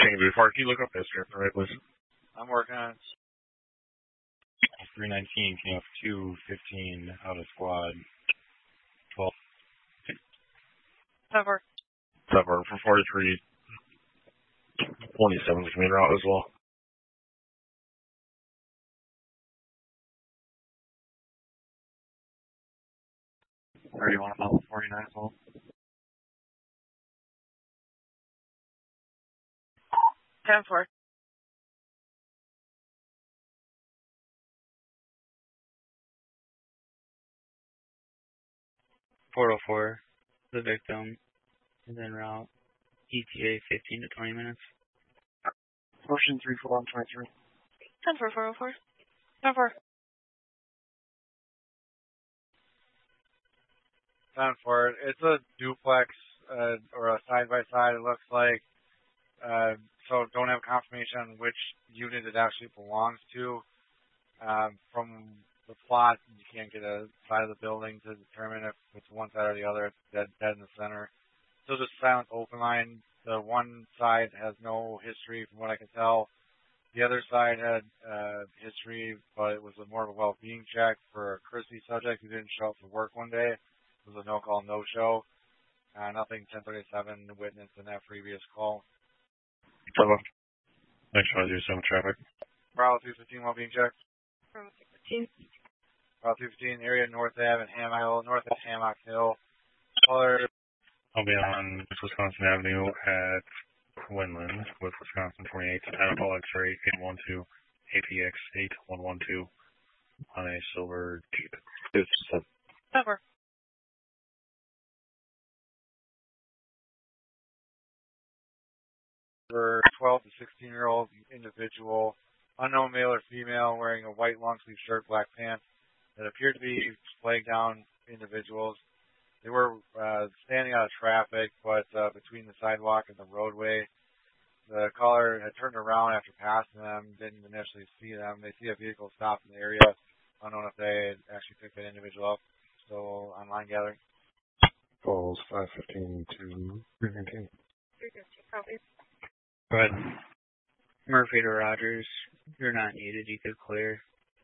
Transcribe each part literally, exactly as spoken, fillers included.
King before, can you look up history at the right place? I'm working on it. three nineteen, came up two fifteen out of squad. twelve. Cover. Cover for forty-three. twenty-seven is coming out as well. thirty-one about forty-nine as well. ten four. four oh four, the victim, is en route. E T A fifteen to twenty minutes. Motion three four one twenty-three. ten four four oh four. ten four. ten four. It's a duplex uh, or a side-by-side, it looks like. Uh, so don't have confirmation on which unit it actually belongs to. Um, from the plot, you can't get a side of the building to determine if it's one side or the other. It's dead, dead in the center. So just silent open line. The one side has no history from what I can tell. The other side had uh, history, but it was a more of a well-being check for a Christie subject who didn't show up for work one day. It was a no-call, no-show. Uh, nothing ten thirty-seven witnessed in that previous call. Seven. Next one, do some traffic. Bravo two fifteen, well-being check. Bravo two fifteen. Bravo two fifteen, area North Ave and Ham Hill, North of Hammock Hill. Caller. I'll be on Wisconsin Avenue at Quinlan with Wisconsin twenty-eight. Anapol X-ray eight one two, A P X eight one one two on a silver Jeep. Cover. For twelve to sixteen year old individual, unknown male or female, wearing a white long sleeve shirt, black pants, that appeared to be flag down individuals. They were uh, standing out of traffic, but uh, between the sidewalk and the roadway. The caller had turned around after passing them, didn't initially see them. They see a vehicle stopped in the area. Unknown if they had actually picked that individual up. Still online gathering. Falls five fifteen to three nineteen. three fifteen, copy. Go ahead. Murphy to Rogers. You're not needed. You could clear.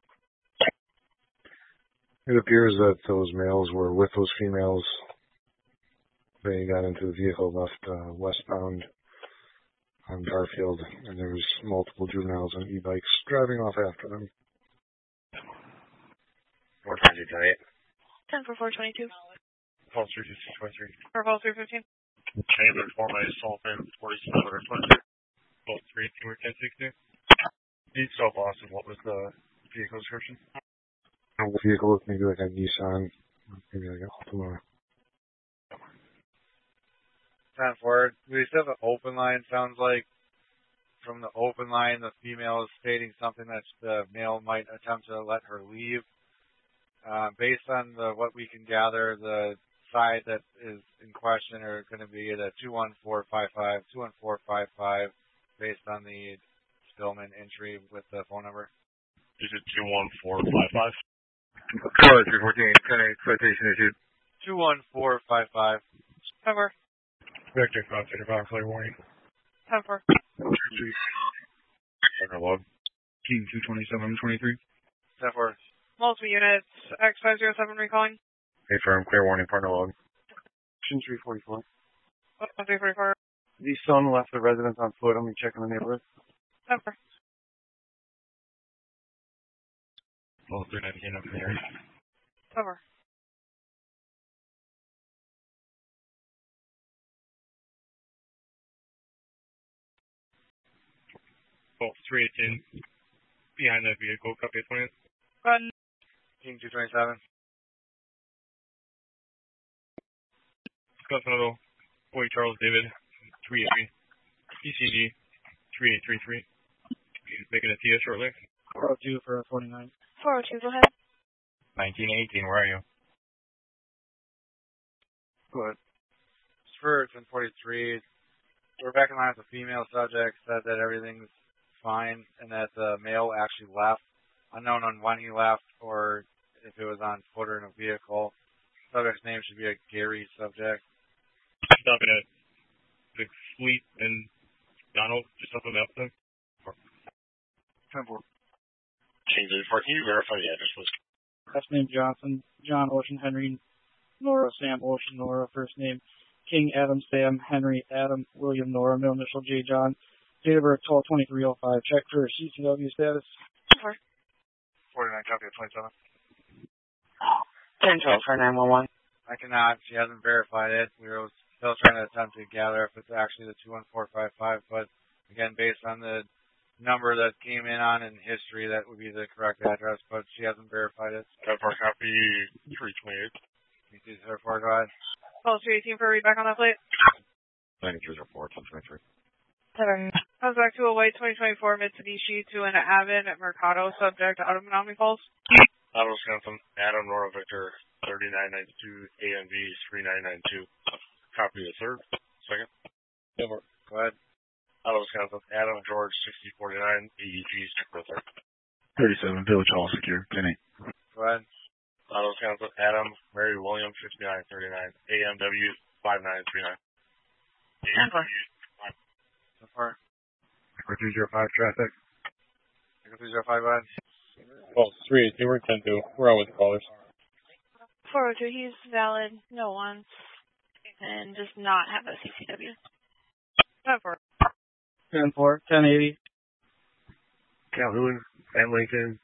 It appears that those males were with those females. They got into the vehicle, left uh, westbound on Garfield, and there was multiple juveniles on e-bikes driving off after them. What time did you tell you? ten four four twenty-two. False three fifteen twenty-three. Or false three fifteen. Chamber for my assault and forty-seven or twenty-two. False three two or ten sixty. Each self loss of what was the vehicle description? A vehicle looked maybe like a Nissan, maybe like an Altima. ten four. We still have an open line. Sounds like from the open line, the female is stating something that the male might attempt to let her leave. Uh, based on the, what we can gather, the side that is in question are going to be the two one four five five, two one four five five, based on the Stillman entry with the phone number. Is it two one four five five? Caller three fourteen, ten eight, citation issued. two one four five five. Cover. Victor, five fifty five, clear warning. ten four. Partner log. King two twenty-seven twenty-three. ten four. Multiple units. X five zero seven recalling. Hey, firm, clear warning, partner log. Action three forty-four. three forty-four. The son left the residence on foot. I'm going to check in the neighborhood. ten four. Oh, three nineteen up in the area. Cover. Oh, three eighteen. Behind that vehicle, copy twenty. Run. King two twenty-seven. Continental, Boy Charles David, three eighty. E C G, three eight three three. Making a T S shortly. four oh two for forty-nine. four oh two, go ahead. nineteen eighteen, where are you? Good. For ten forty-three, we're back in line with the female subject, said that everything's fine and that the male actually left. Unknown on when he left or if it was on foot or in a vehicle. Subject's name should be a Gary subject. Stopping at the Fleet and Donald, just something else there. ten four. Change the report. Can you verify the address, please? Last name Johnson, John Ocean Henry, Nora Sam Ocean Nora, first name King Adam Sam Henry Adam William Nora, middle initial J John, date of birth twelve twenty-three oh five. Check for C C W status. Four. forty-nine, copy of twenty-seven. ten twelve for nine one one. I cannot. She hasn't verified it. We were still trying to attempt to gather if it's actually the two one four five five, but again, based on the number that came in on in history, that would be the correct address, but she hasn't verified it. ten four, copy three twenty-eight. You see her report, go ahead. Call three eighteen for a read back on that plate. Managers report, ten twenty-three. Seven. Comes back to a white twenty twenty-four Mitsubishi to an Avid at Mercado, subject to autonomy calls. Auto Wisconsin, Adam Nora Victor, thirty-nine ninety-two, A M V three nine nine two. Copy the third. Second. Go ahead. Auto Wisconsin, Adam George, sixty forty-nine, A E G, second third. thirty-seven, Village Hall Secure, ten eight. Go ahead. Auto Wisconsin, Adam Mary William, fifty-nine thirty-nine, A M W five nine three nine. ten four. So far. three zero five traffic. three zero five, go ahead. Well, three eighteen, we're ten two. We're on with the callers. four oh two, he's valid, no ones, and does not have a C C W. ten four. ten four, ten eighty. Calhoun at Lincoln.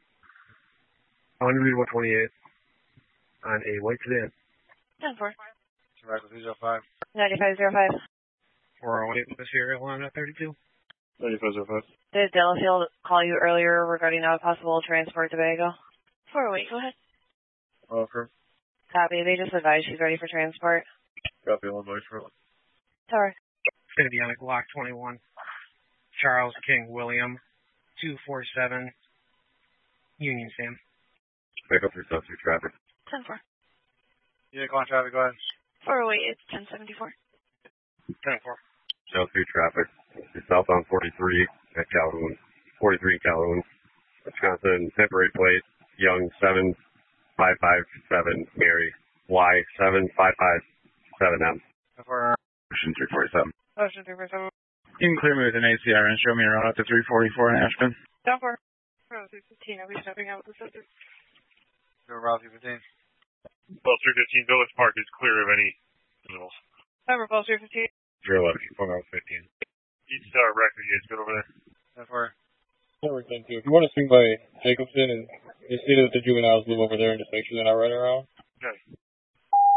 one twenty-eight on a white sedan. ten four. Come back with three zero five. ninety-five oh five. four oh eight, the serial on at thirty-two. thirty-five oh five. Did Delafield call you earlier regarding a possible transport to Bago? four oh eight, go ahead. Offer. Copy. They just advised she's ready for transport. Copy, Illinois shortly. Sorry. Going to be on a Glock twenty-one. Charles King William, two four seven, Union Sam. Pick up your stuff through traffic. ten four. You go on traffic, go ahead. four oh eight, it's ten seventy-four. ten four. South through traffic. You're southbound forty-three at Calhoun. forty-three Calhoun. Wisconsin, temporary plate, Young seven five five seven, Mary. Y seven five five seven M. ten four. Ocean three forty-seven. Ocean three four seven. You can clear me with an A C R and show me around up to three forty-four in Ashton. ten four. Oh, three fifteen, I'll be stepping out with the sister. Go Route three fifteen. Well, three fifteen Village Park is clear of any signals. Number Pulse three fifteen. zero eleven, phone out fifteen. East Star Record, you guys good over there? ten four. Number ten two. If you want to swing by Jacobson and you see that the juveniles live over there and just make sure they're not running around. Okay.